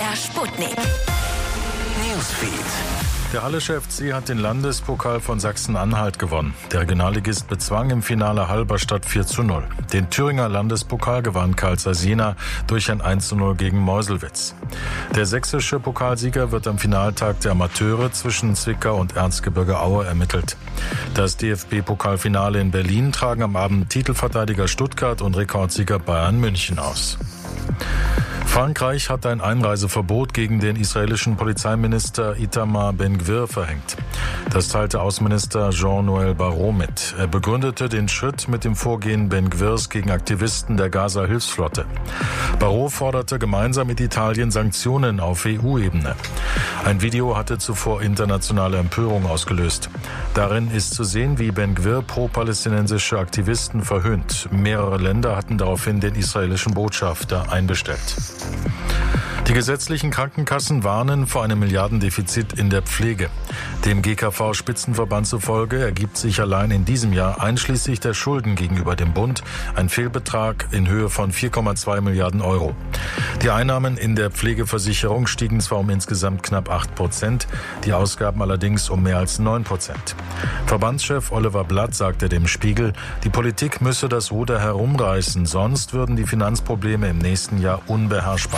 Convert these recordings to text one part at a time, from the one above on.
MDR Sputnik. Newsfeed. Der Hallische FC hat den Landespokal von Sachsen-Anhalt gewonnen. Der Regionalligist bezwang im Finale Halberstadt 4:0. Den Thüringer Landespokal gewann Carl Zeiss Jena durch ein 1:0 gegen Meuselwitz. Der sächsische Pokalsieger wird am Finaltag der Amateure zwischen Zwickau und Erzgebirge Aue ermittelt. Das DFB-Pokalfinale in Berlin tragen am Abend Titelverteidiger Stuttgart und Rekordsieger Bayern München aus. Frankreich hat ein Einreiseverbot gegen den israelischen Polizeiminister Itamar Ben-Gvir verhängt. Das teilte Außenminister Jean-Noël Barrot mit. Er begründete den Schritt mit dem Vorgehen Ben-Gvirs gegen Aktivisten der Gaza-Hilfsflotte. Barrot forderte gemeinsam mit Italien Sanktionen auf EU-Ebene. Ein Video hatte zuvor internationale Empörung ausgelöst. Darin ist zu sehen, wie Ben-Gvir pro-palästinensische Aktivisten verhöhnt. Mehrere Länder hatten daraufhin den israelischen Botschafter einbestellt. Die gesetzlichen Krankenkassen warnen vor einem Milliardendefizit in der Pflege. Dem GKV-Spitzenverband zufolge ergibt sich allein in diesem Jahr einschließlich der Schulden gegenüber dem Bund ein Fehlbetrag in Höhe von 4,2 Milliarden Euro. Die Einnahmen in der Pflegeversicherung stiegen zwar um insgesamt knapp 8%, die Ausgaben allerdings um mehr als 9%. Verbandschef Oliver Blatt sagte dem Spiegel, die Politik müsse das Ruder herumreißen, sonst würden die Finanzprobleme im nächsten Jahr unbeherrschbar.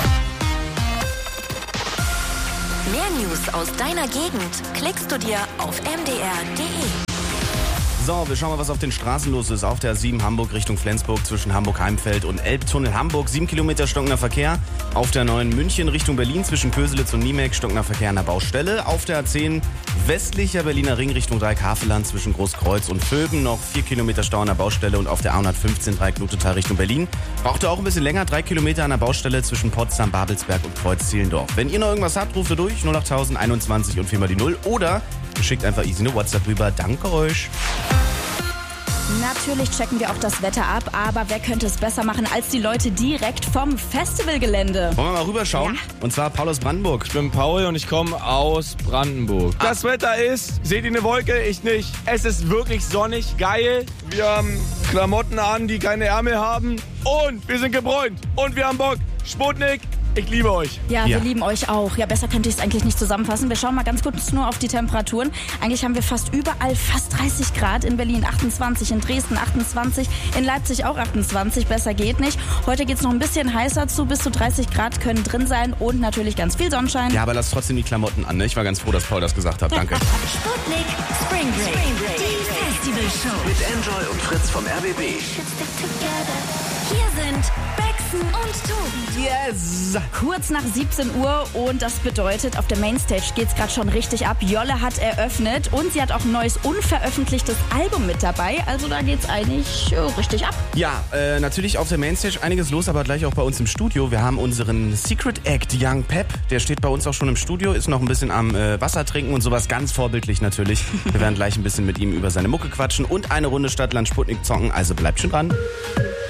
Mehr News aus deiner Gegend klickst du dir auf mdr.de. So, wir schauen mal, was auf den Straßen los ist. Auf der 7 Hamburg Richtung Flensburg zwischen Hamburg-Heimfeld und Elbtunnel Hamburg. 7 Kilometer stockender Verkehr. Auf der 9 München Richtung Berlin zwischen Köselitz und Niemek stockender Verkehr an der Baustelle. Auf der 10 westlicher Berliner Ring Richtung Dreieck-Havelland zwischen Großkreuz und Vöben noch 4 Kilometer Stau an der Baustelle. Und auf der A115 Dreieck-Lutetal Richtung Berlin brauchte auch ein bisschen länger. 3 Kilometer an der Baustelle zwischen Potsdam, Babelsberg und Kreuz-Zehlendorf. Wenn ihr noch irgendwas habt, ruft ihr durch 08000 21 und 4 mal die 0 oder schickt einfach easy eine WhatsApp rüber. Danke euch. Natürlich checken wir auch das Wetter ab, aber wer könnte es besser machen als die Leute direkt vom Festivalgelände? Wollen wir mal rüberschauen? Ja. Und zwar Paul aus Brandenburg. Ich bin Paul und ich komme aus Brandenburg. Das Wetter ist, seht ihr eine Wolke? Ich nicht. Es ist wirklich sonnig, geil. Wir haben Klamotten an, die keine Ärmel haben. Und wir sind gebräunt. Und wir haben Bock. Sputnik, ich liebe euch. Ja, wir lieben euch auch. Ja, besser könnte ich es eigentlich nicht zusammenfassen. Wir schauen mal ganz kurz nur auf die Temperaturen. Eigentlich haben wir fast überall fast 30 Grad. In Berlin 28, in Dresden 28, in Leipzig auch 28. Besser geht nicht. Heute geht es noch ein bisschen heißer zu. Bis zu 30 Grad können drin sein und natürlich ganz viel Sonnenschein. Ja, aber lasst trotzdem die Klamotten an. Ne? Ich war ganz froh, dass Paul das gesagt hat. Danke. Sputnik Spring Break. Die Festivalshow. Mit Enjoy und Fritz vom RBB. Hier sind Bexen und Tobi. Yes! Kurz nach 17 Uhr und das bedeutet, auf der Mainstage geht's gerade schon richtig ab. Jolle hat eröffnet und sie hat auch ein neues unveröffentlichtes Album mit dabei. Also da geht's eigentlich richtig ab. Ja, natürlich auf der Mainstage einiges los, aber gleich auch bei uns im Studio. Wir haben unseren Secret Act, Young Pep. Der steht bei uns auch schon im Studio, ist noch ein bisschen am Wasser trinken und sowas. Ganz vorbildlich natürlich. Wir werden gleich ein bisschen mit ihm über seine Mucke quatschen und eine Runde Stadtland Sputnik zocken. Also bleibt schön dran.